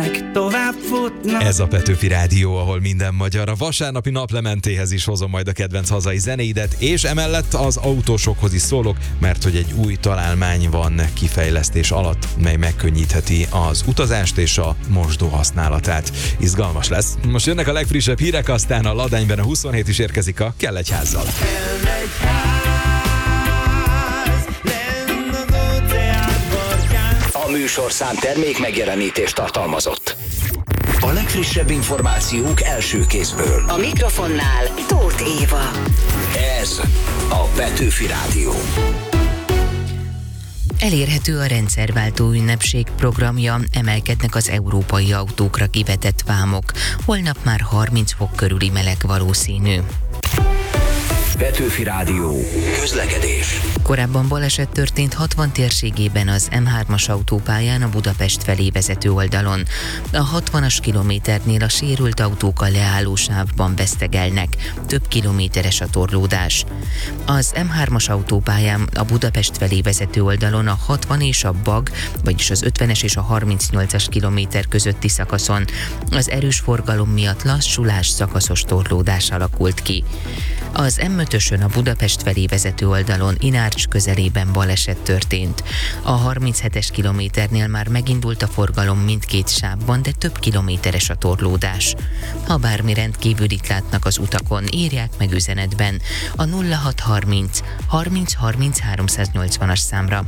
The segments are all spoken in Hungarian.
meg tovább futnak. Ez a Petőfi Rádió, ahol minden magyar. A vasárnapi naplementéhez is hozom majd a kedvenc hazai zenéidet, és emellett az autósokhoz is szólok, mert hogy egy új találmány van kifejlesztés alatt, mely megkönnyítheti az utazást és a mosdó használatát. Izgalmas lesz. Most jönnek a legfrissebb hírek, aztán a Ladányben a 27 is érkezik a Kell egy házzal. A műsorszám termék megjelenítést tartalmazott. A legfrissebb információk első kézből. A mikrofonnál Tóth Éva. Ez a Petőfi Rádió. Elérhető a rendszerváltó ünnepség programja, emelkednek az európai autókra kivetett vámok. Holnap már 30 fok körüli meleg valószínű. Petőfi Rádió. Közlekedés. Korábban baleset történt 60 térségében az M3-as autópályán a Budapest felé vezető oldalon. A 60-as kilométernél a sérült autók a leállósávban vesztegelnek. Több kilométeres a torlódás. Az M3-as autópályán a Budapest felé vezető oldalon a 60 és a BAG, vagyis az 50-es és a 38-as kilométer közötti szakaszon az erős forgalom miatt lassulás, szakaszos torlódás alakult ki. Az M5-ösön a Budapest felé vezető oldalon Inárcs közelében baleset történt. A 37-es kilométernél már megindult a forgalom mindkét sávban, de több kilométeres a torlódás. Ha bármi rendkívülit látnak az utakon, írják meg üzenetben a 0630 30 30 380-as számra.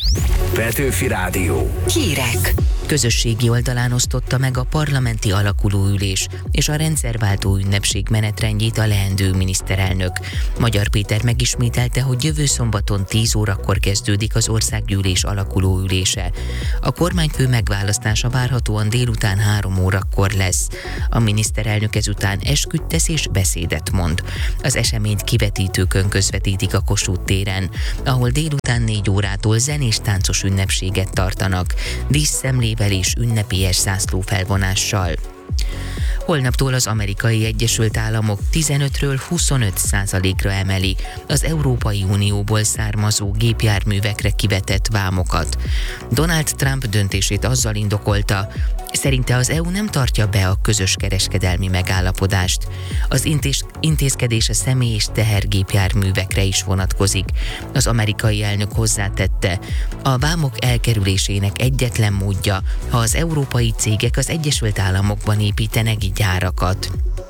Petőfi Rádió. Hírek. Közösségi oldalán osztotta meg a parlamenti alakulóülés és a rendszerváltó ünnepség menetrendjét a leendő miniszterelnök. Magyar Péter megismételte, hogy jövő szombaton 10 órakor kezdődik az országgyűlés alakulóülése. A kormányfő megválasztása várhatóan délután 3 órakor lesz. A miniszterelnök ezután esküt tesz és beszédet mond. Az eseményt kivetítőkön közvetítik a Kossuth téren, ahol délután 4 órától zenés táncos ünnepséget tartanak, díszszemlével és ünnepélyes zászlófelvonással. Holnaptól az Amerikai Egyesült Államok 15-ről 25%-ra emeli az Európai Unióból származó gépjárművekre kivetett vámokat. Donald Trump döntését azzal indokolta, szerinte az EU nem tartja be a közös kereskedelmi megállapodást. Az intézkedés a személy- és tehergépjárművekre is vonatkozik. Az amerikai elnök hozzátette, a vámok elkerülésének egyetlen módja, ha az európai cégek az Egyesült Államokban építenek gyárakat.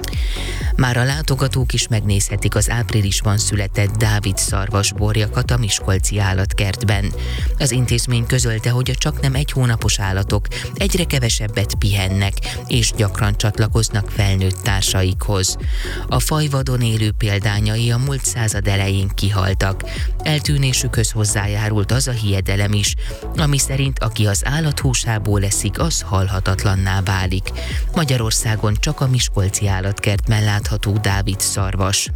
Már a látogatók is megnézhetik az áprilisban született Dávid szarvasborjakat a miskolci állatkertben. Az intézmény közölte, hogy a csaknem 1 hónapos állatok egyre kevesebbet pihennek, és gyakran csatlakoznak felnőtt társaikhoz. A faj vadon élő példányai a múlt század elején kihaltak. Eltűnésükhöz hozzájárult az a hiedelem is, ami szerint aki az állathúsából eszik, az halhatatlanná válik. Magyarországon csak a miskolci állatkertben látható Dávid szarvas.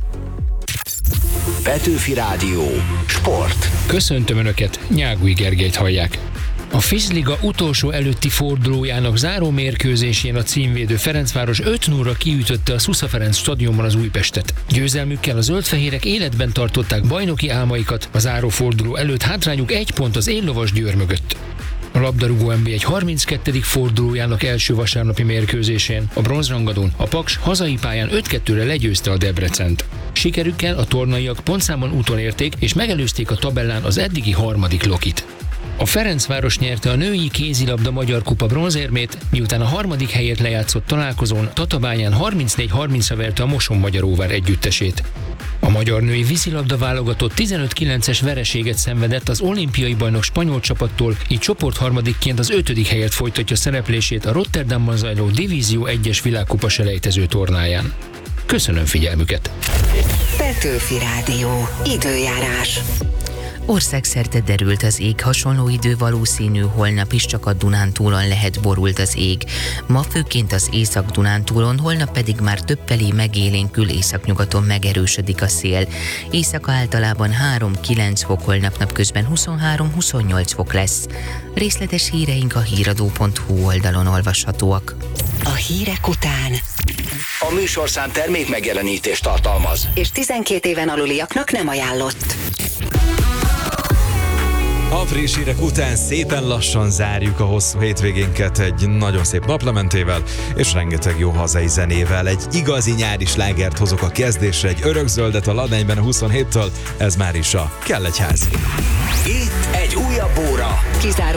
Petőfi Rádió. Sport. Köszöntöm Önöket, Nyágúj Gergelyt hallják. A FIS-liga utolsó előtti fordulójának záró mérkőzésén a címvédő Ferencváros 5-0-ra kiütötte a Szusza Ferenc stadionban az Újpestet. Győzelmükkel a zöldfehérek életben tartották bajnoki álmaikat, a záró forduló előtt hátrányuk 1 pont az éllovas Győr mögött. A labdarúgó NB1 32. fordulójának első vasárnapi mérkőzésén, a bronzrangadón a Paks hazai pályán 5-2-re legyőzte a Debrecent. Sikerükkel a tornaiak pontszámon utolérték és megelőzték a tabellán az eddigi 3. Lokit. A Ferencváros nyerte a női kézilabda Magyar Kupa bronzérmét, miután a 3. helyért lejátszott találkozón Tatabányán 34-30-ra verte a Mosonmagyaróvár együttesét. A magyar női vízilabda válogatott 15-9-es vereséget szenvedett az olimpiai bajnok spanyol csapattól, így csoportharmadikként az 5. helyet folytatja szereplését a Rotterdamban zajló Divízió 1-es világkupa selejtező tornáján. Köszönöm figyelmüket! Petőfi Rádió. Időjárás. Országszerte derült az ég, hasonló idő valószínű, holnap is csak a Dunántúlon lehet borult az ég. Ma főként az Észak-Dunántúlon, holnap pedig már többfelé megélénkül, északnyugaton megerősödik a szél. Éjszaka általában 3-9 fok, holnap napközben 23-28 fok lesz. Részletes híreink a híradó.hu oldalon olvashatóak. A hírek után A műsorszám termék megjelenítést tartalmaz. és 12 éven aluliaknak nem ajánlott. A friss hírek után szépen lassan zárjuk a hosszú hétvégénket egy nagyon szép naplementével, és rengeteg jó hazai zenével. Egy igazi nyári slágert hozok a kezdésre, egy örökzöldet a Ladányben a 27-től, ez már is a Kell egy ház. Itt egy újabb óra. Kizáró